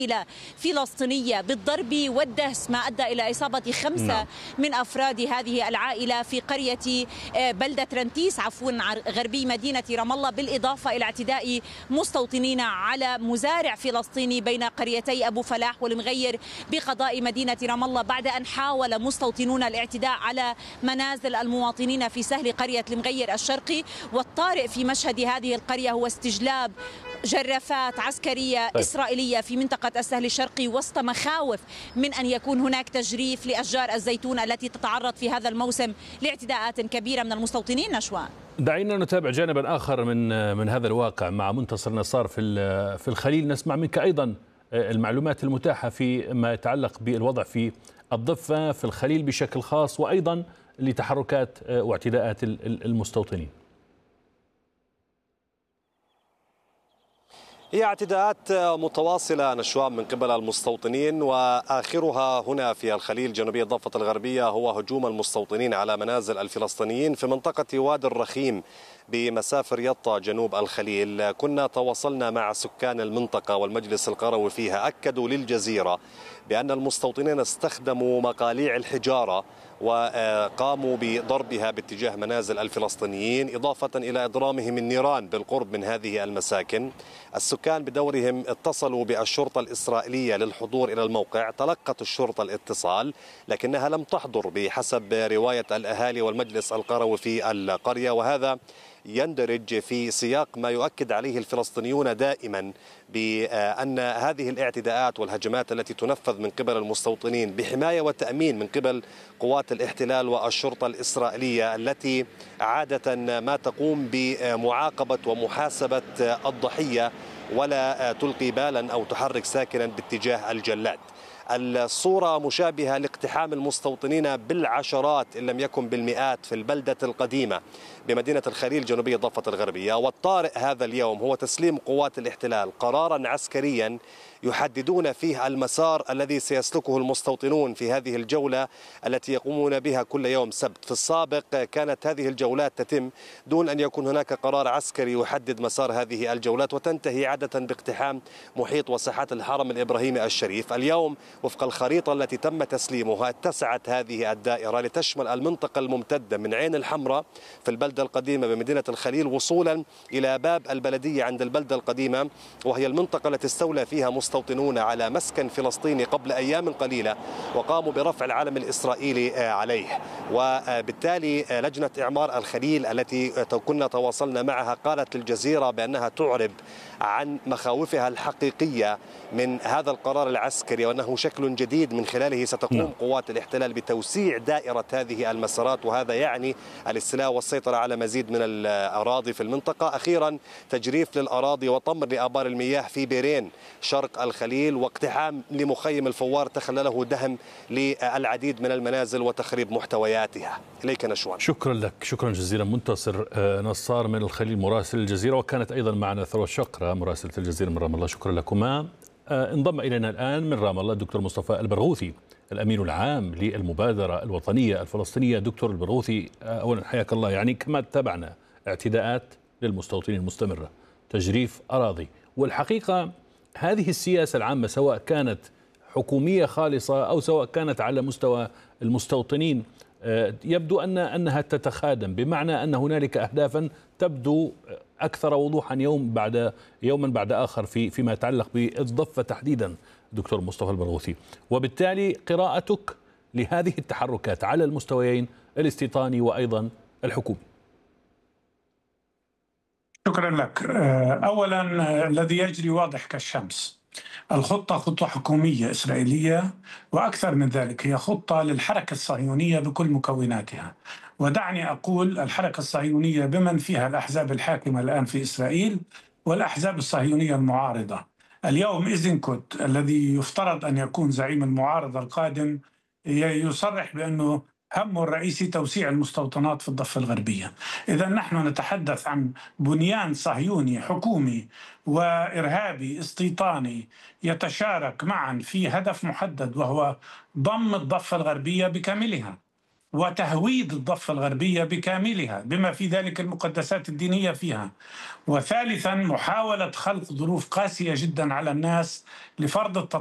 فلسطينية بالضرب والدهس، ما أدى إلى إصابة 5 من أفراد هذه العائلة في قرية بلدة رنتيس غربي مدينة رام الله، بالإضافة إلى اعتداء مستوطنين على مزارع فلسطيني بين قريتي أبو فلاح والمغير بقضاء مدينة رام الله، بعد أن حاول مستوطنون الاعتداء على منازل المواطنين في سهل قرية المغير الشرقي. والطارئ في مشهد هذه القرية هو استجلاب جرافات عسكرية إسرائيلية في منطقة السهل الشرقي وسط مخاوف من أن يكون هناك تجريف لأشجار الزيتون التي تتعرض في هذا الموسم لاعتداءات كبيرة من المستوطنين. نشوان، دعينا نتابع جانبا آخر من هذا الواقع مع منتصر نصار في الخليل. نسمع منك أيضا المعلومات المتاحة فيما يتعلق بالوضع في الضفة في الخليل بشكل خاص، وأيضا لتحركات واعتداءات المستوطنين. هي اعتداءات متواصلة نشوان من قبل المستوطنين، وآخرها هنا في الخليل جنوبي الضفة الغربية هو هجوم المستوطنين على منازل الفلسطينيين في منطقة وادي الرخيم بمسافر يطا جنوب الخليل. كنا تواصلنا مع سكان المنطقة والمجلس القروي فيها، أكدوا للجزيرة بأن المستوطنين استخدموا مقاليع الحجارة وقاموا بضربها باتجاه منازل الفلسطينيين، إضافة إلى إضرامهم النيران بالقرب من هذه المساكن. السكان بدورهم اتصلوا بالشرطة الإسرائيلية للحضور إلى الموقع، تلقت الشرطة الاتصال لكنها لم تحضر بحسب رواية الأهالي والمجلس القروي في القرية، وهذا يندرج في سياق ما يؤكد عليه الفلسطينيون دائما بأن هذه الاعتداءات والهجمات التي تنفذ من قبل المستوطنين بحماية وتأمين من قبل قوات الاحتلال والشرطة الإسرائيلية التي عادة ما تقوم بمعاقبة ومحاسبة الضحية ولا تلقي بالا أو تحرك ساكنا باتجاه الجلاد. الصورة مشابهة لاقتحام المستوطنين بالعشرات إن لم يكن بالمئات في البلدة القديمة بمدينة الخليل جنوبي الضفة الغربية. والطارئ هذا اليوم هو تسليم قوات الاحتلال قرارا عسكريا يحددون فيه المسار الذي سيسلكه المستوطنون في هذه الجولة التي يقومون بها كل يوم سبت. في السابق كانت هذه الجولات تتم دون أن يكون هناك قرار عسكري يحدد مسار هذه الجولات، وتنتهي عادة باقتحام محيط وساحات الحرم الإبراهيمي الشريف. اليوم وفق الخريطة التي تم تسليمها اتسعت هذه الدائرة لتشمل المنطقة الممتدة من عين الحمراء في البلدة القديمة بمدينة الخليل وصولا إلى باب البلدية عند البلدة القديمة، وهي المنطقة التي استولى فيها مستوطنون على مسكن فلسطيني قبل أيام قليلة وقاموا برفع العلم الإسرائيلي عليه. وبالتالي لجنة إعمار الخليل التي كنا تواصلنا معها قالت للجزيرة بأنها تعرب عن مخاوفها الحقيقية من هذا القرار العسكري، وأنه شكل جديد من خلاله ستقوم قوات الاحتلال بتوسيع دائرة هذه المسارات، وهذا يعني الاستيلاء والسيطرة على مزيد من الأراضي في المنطقة. أخيرا تجريف للأراضي وطمر لآبار المياه في بيرين شرق الخليل، واقتحام لمخيم الفوار تخلله دهم للعديد من المنازل وتخريب محتوياتها. إليك نشوان. شكرا لك، شكرا جزيلا منتصر نصار من الخليل مراسل الجزيرة، وكانت أيضا معنا ثروت شقرة مراسلة الجزيرة من رام الله. شكرا لكما. انضم إلينا الآن من رام الله الدكتور مصطفى البرغوثي الأمين العام للمبادرة الوطنية الفلسطينية. دكتور البرغوثي، أولا حياك الله. يعني كما تابعنا اعتداءات للمستوطنين المستمرة، تجريف أراضي، والحقيقة هذه السياسة العامة سواء كانت حكومية خالصة أو سواء كانت على مستوى المستوطنين يبدو أنها تتخادم، بمعنى أن هنالك أهدافا تبدو أكثر وضوحا يوما بعد آخر فيما يتعلق بالضفة تحديدا دكتور مصطفى البرغوثي. وبالتالي قراءتك لهذه التحركات على المستويين الاستيطاني وأيضا الحكومي. شكرا لك. أولا الذي يجري واضح كالشمس. الخطة خطة حكومية إسرائيلية، وأكثر من ذلك هي خطة للحركة الصهيونية بكل مكوناتها. ودعني أقول الحركة الصهيونية بمن فيها الأحزاب الحاكمة الآن في إسرائيل والأحزاب الصهيونية المعارضة. اليوم إيزنكوت الذي يفترض أن يكون زعيم المعارضة القادم يصرح بأنه همه الرئيسي توسيع المستوطنات في الضفة الغربية. إذا نحن نتحدث عن بنيان صهيوني حكومي وإرهابي استيطاني يتشارك معا في هدف محدد، وهو ضم الضفة الغربية بكاملها. وتهويد الضفة الغربية بكاملها بما في ذلك المقدسات الدينية فيها. وثالثا محاولة خلق ظروف قاسية جدا على الناس لفرض